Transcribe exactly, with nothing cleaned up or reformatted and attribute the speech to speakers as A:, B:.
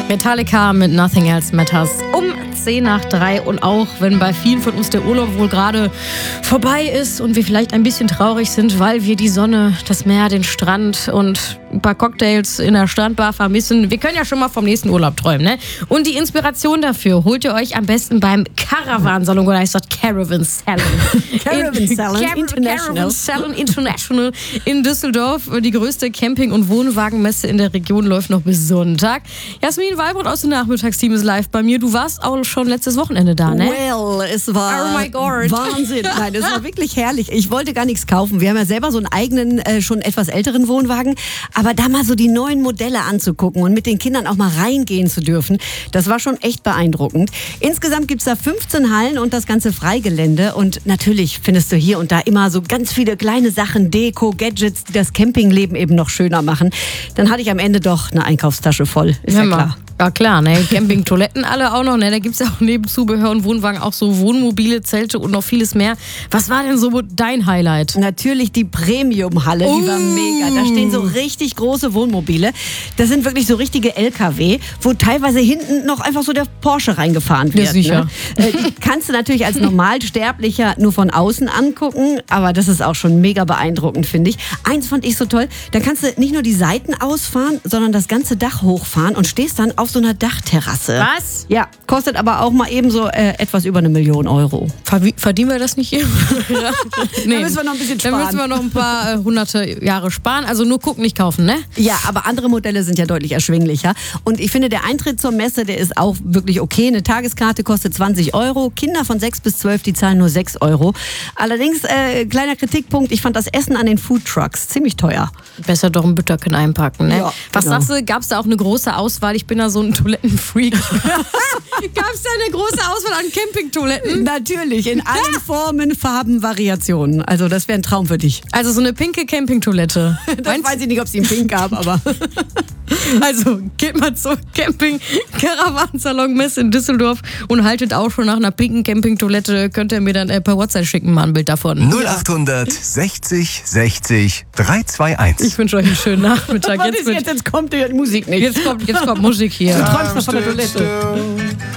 A: Metallica mit Nothing Else Matters um zehn nach drei. Und auch wenn bei vielen von uns der Urlaub wohl gerade vorbei ist und wir vielleicht ein bisschen traurig sind, weil wir die Sonne, das Meer, den Strand und ein paar Cocktails in der Strandbar vermissen. Wir können ja schon mal vom nächsten Urlaub träumen, ne? Und die Inspiration dafür holt ihr euch am besten beim Caravan-Salon, oder heißt das Caravan Salon?
B: Caravan Salon International.
A: Caravan Salon International in Düsseldorf. Die größte Camping- und Wohnwagenmesse in der Region läuft noch bis Sonntag. Jasmin Walbrot aus dem Nachmittagsteam ist live bei mir. Du warst auch schon letztes Wochenende da, ne?
B: Well, es war
A: Oh my God.
B: Wahnsinn. Nein, es war wirklich herrlich. Ich wollte gar nichts kaufen. Wir haben ja selber so einen eigenen, äh, schon etwas älteren Wohnwagen. Aber da mal so die neuen Modelle anzugucken und mit den Kindern auch mal reingehen zu dürfen, das war schon echt beeindruckend. Insgesamt gibt's da fünfzehn Hallen und das ganze Freigelände. Und natürlich findest du hier und da immer so ganz viele kleine Sachen, Deko, Gadgets, die das Campingleben eben noch schöner machen. Dann hatte ich am Ende doch eine Einkaufstasche voll. Ist ja, ja klar.
A: Ja klar, ne? Campingtoiletten alle auch noch, ne? Da gibt's ja auch neben Zubehör und Wohnwagen auch so Wohnmobile, Zelte und noch vieles mehr. Was war denn so dein Highlight?
B: Natürlich die Premium-Halle, die
A: Oh.
B: war mega. Da stehen so richtig große Wohnmobile. Das sind wirklich so richtige L K W, wo teilweise hinten noch einfach so der Porsche reingefahren wird.
A: Ja, sicher.
B: Ne? Äh, die kannst du natürlich als Normalsterblicher nur von außen angucken, aber das ist auch schon mega beeindruckend, finde ich. Eins fand ich so toll, da kannst du nicht nur die Seiten ausfahren, sondern das ganze Dach hochfahren und stehst dann auf so einer Dachterrasse.
A: Was?
B: Ja, kostet aber auch mal eben so äh, etwas über eine Million Euro.
A: Verwi- Verdienen wir das nicht hier? Nee.
B: Da müssen wir noch ein bisschen
A: Da
B: sparen.
A: müssen wir noch ein paar äh, hunderte Jahre sparen. Also nur gucken, nicht kaufen, ne?
B: Ja, aber andere Modelle sind ja deutlich erschwinglicher. Und ich finde, der Eintritt zur Messe, der ist auch wirklich okay. Eine Tageskarte kostet zwanzig Euro. Kinder von sechs bis zwölf, die zahlen nur sechs Euro. Allerdings, äh, kleiner Kritikpunkt, ich fand das Essen an den Foodtrucks ziemlich teuer.
A: Besser doch ein Bütterchen einpacken, ne?
B: Ja,
A: Was
B: genau.
A: sagst du, gab es da auch eine große Auswahl? Ich bin da so ein Toilettenfreak. Gab es da eine große Auswahl an Campingtoiletten?
B: Natürlich, in allen Formen, Farben, Variationen. Also das wäre ein Traum für dich.
A: Also so eine pinke Campingtoilette.
B: Das weiß ich nicht, ob es die in Pink gab, aber...
A: Also geht mal zur Camping-Caravan-Salon-Messe in Düsseldorf und haltet auch schon nach einer pinken Campingtoilette. Könnt ihr mir dann äh, per WhatsApp schicken, mal ein Bild davon.
C: null achthundert sechzig sechzig dreihunderteinundzwanzig.
A: Ich wünsche euch einen schönen Nachmittag.
B: Was
A: Jetzt,
B: ist
A: wird,
B: jetzt? Jetzt kommt die Musik nicht.
A: jetzt, kommt, jetzt kommt Musik hier.
B: Du träumst noch von der Toilette.